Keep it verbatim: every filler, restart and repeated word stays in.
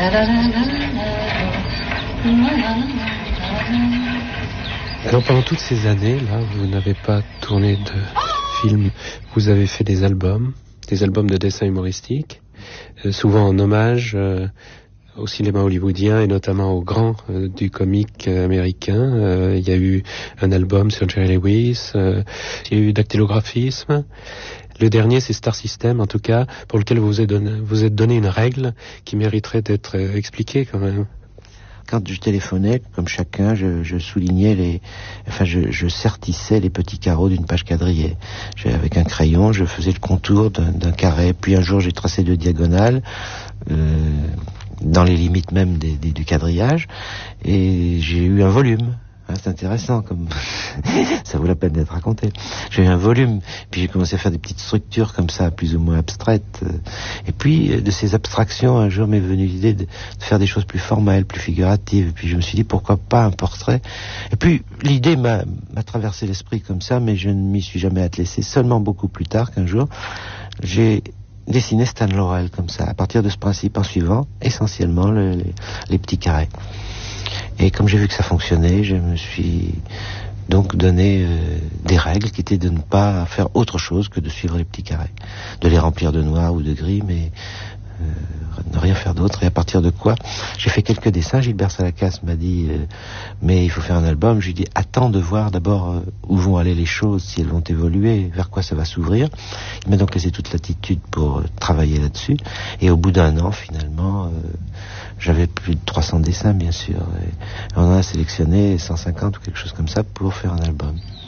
Alors pendant toutes ces années, là, vous n'avez pas tourné de film. Vous avez fait des albums, des albums de dessins humoristiques, euh, souvent en hommage euh, au cinéma hollywoodien et notamment aux grands euh, du comique euh, américain. Euh, il y a eu un album sur Jerry Lewis, euh, il y a eu dactylographisme. Le dernier, c'est Star System, en tout cas, pour lequel vous vous êtes donné, vous êtes donné une règle qui mériterait d'être euh, expliquée quand même. Quand je téléphonais, comme chacun, je, je soulignais les, enfin, je, je sertissais les petits carreaux d'une page quadrillée. Je, avec un crayon, je faisais le contour d'un, d'un carré. Puis un jour, j'ai tracé deux diagonales, euh, dans les limites même des, des, du quadrillage, et j'ai eu un volume. Hein, c'est intéressant, comme ça vaut la peine d'être raconté. J'ai eu un volume, puis j'ai commencé à faire des petites structures comme ça, plus ou moins abstraites. Et puis, de ces abstractions, un jour m'est venue l'idée de, de faire des choses plus formelles, plus figuratives. Et puis je me suis dit, pourquoi pas un portrait. Et puis, l'idée m'a, m'a traversé l'esprit comme ça, mais je ne m'y suis jamais attelé. C'est seulement beaucoup plus tard qu'un jour, j'ai dessiné Stan Laurel comme ça, à partir de ce principe, en suivant essentiellement le, les, les petits carrés. Et comme j'ai vu que ça fonctionnait, je me suis donc donné euh, des règles qui étaient de ne pas faire autre chose que de suivre les petits carrés, de les remplir de noir ou de gris, mais euh, ne rien faire d'autre. Et à partir de quoi, j'ai fait quelques dessins. Gilbert Salacasse m'a dit euh, mais il faut faire un album. Je lui ai dit attends de voir d'abord euh, où vont aller les choses, si elles vont évoluer, vers quoi ça va s'ouvrir. Il m'a donc laissé toute latitude pour euh, travailler là-dessus. Et au bout d'un an, finalement, euh, j'avais plus de trois cents dessins, bien sûr. Et on en a sélectionné cent cinquante ou quelque chose comme ça pour faire un album.